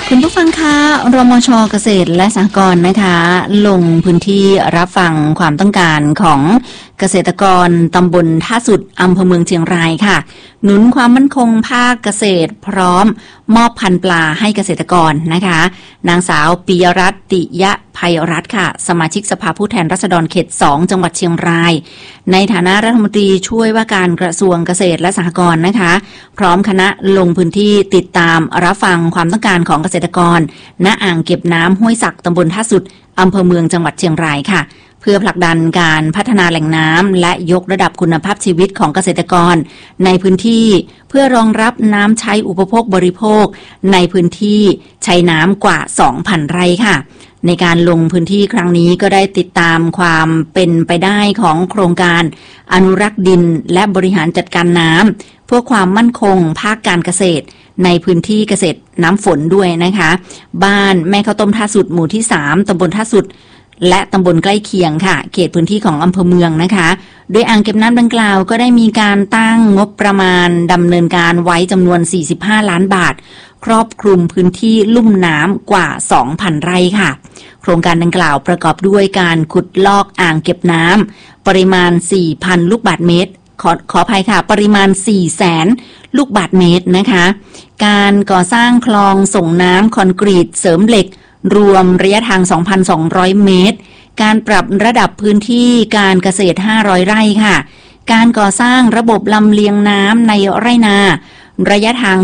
คุณผู้ฟังคะรมช.เกษตรและสหกรณ์นะคะลงพื้นที่รับฟังความต้องการของเกษตรกรตำบลท่าสุดอำเภอเมืองเชียงรายค่ะหนุนความมั่นคงภาคเกษตรพร้อมมอบพันธุ์ปลาให้เกษตรกรนะคะนางสาวปิยรัตน์ติยะภัยรัตน์ค่ะสมาชิกสภาผู้แทนราษฎรเขต 2 จังหวัดเชียงรายในฐานะรัฐมนตรีช่วยว่าการกระทรวงเกษตรและสหกรณ์นะคะพร้อมคณะลงพื้นที่ติดตามรับฟังความต้องการของเกษตรกรณอ่างเก็บน้ำห้วยสักตำบลท่าสุดอำเภอเมืองจังหวัดเชียงรายค่ะเพื่อผลักดันการพัฒนาแหล่งน้ำและยกระดับคุณภาพชีวิตของเกษตรกรในพื้นที่เพื่อรองรับน้ำใช้อุปโภคบริโภคในพื้นที่ใช้น้ำกว่า 2,000 ไร่ค่ะในการลงพื้นที่ครั้งนี้ก็ได้ติดตามความเป็นไปได้ของโครงการอนุรักษ์ดินและบริหารจัดการน้ำเพื่อความมั่นคงภาคการเกษตรในพื้นที่เกษตรน้ำฝนด้วยนะคะบ้านแม่ข้าวต้มท่าสุดหมู่ที่ 3 ตำบลท่าสุดและตำบลใกล้เคียงค่ะเขตพื้นที่ของอำเภอเมืองนะคะโดยอ่างเก็บน้ำดังกล่าวก็ได้มีการตั้งงบประมาณดำเนินการไว้จำนวน45ล้านบาทครอบคลุมพื้นที่ลุ่มน้ำกว่า 2,000 ไร่ค่ะโครงการดังกล่าวประกอบด้วยการขุดลอกอ่างเก็บน้ำปริมาณ 4,000 ลูกบาศก์เมตรขออภัยค่ะปริมาณ 400,000 ลูกบาศก์เมตรนะคะการก่อสร้างคลองส่งน้ำคอนกรีตเสริมเหล็กรวมระยะทาง 2,200 เมตรการปรับระดับพื้นที่การเกษตร500ไร่ค่ะการก่อสร้างระบบลำเลียงน้ำในไร่นาระยะทาง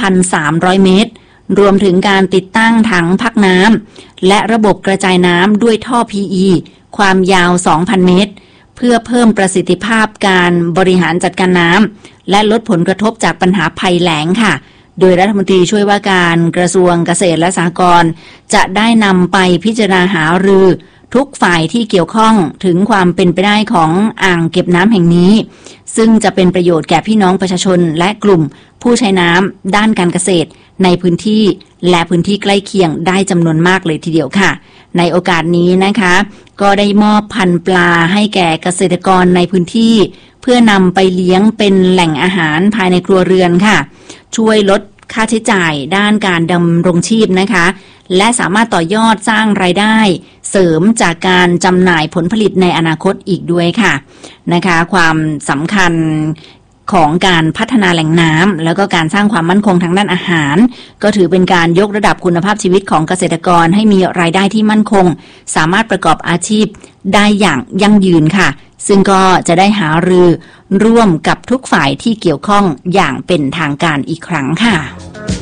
2,300 เมตรรวมถึงการติดตั้งถังพักน้ำและระบบกระจายน้ำด้วยท่อ PE ความยาว 2,000 เมตรเพื่อเพิ่มประสิทธิภาพการบริหารจัดการน้ำและลดผลกระทบจากปัญหาภัยแล้งค่ะโดยรัฐมนตรีช่วยว่าการกระทรวงเกษตรและสหกรณ์จะได้นำไปพิจารณาหารือทุกฝ่ายที่เกี่ยวข้องถึงความเป็นไปได้ของอ่างเก็บน้ำแห่งนี้ซึ่งจะเป็นประโยชน์แก่พี่น้องประชาชนและกลุ่มผู้ใช้น้ำด้านการเกษตรในพื้นที่และพื้นที่ใกล้เคียงได้จำนวนมากเลยทีเดียวค่ะในโอกาสนี้นะคะก็ได้มอบพันธุ์ปลาให้แก่เกษตรกรในพื้นที่เพื่อนำไปเลี้ยงเป็นแหล่งอาหารภายในครัวเรือนค่ะช่วยลดค่าใช้จ่ายด้านการดำรงชีพนะคะและสามารถต่อยอดสร้างรายได้เสริมจากการจำหน่ายผลผลิตในอนาคตอีกด้วยค่ะนะคะความสำคัญของการพัฒนาแหล่งน้ำแล้วก็การสร้างความมั่นคงทางด้านอาหารก็ถือเป็นการยกระดับคุณภาพชีวิตของเกษตรกรให้มีรายได้ที่มั่นคงสามารถประกอบอาชีพได้อย่างยั่งยืนค่ะซึ่งก็จะได้หารือร่วมกับทุกฝ่ายที่เกี่ยวข้องอย่างเป็นทางการอีกครั้งค่ะ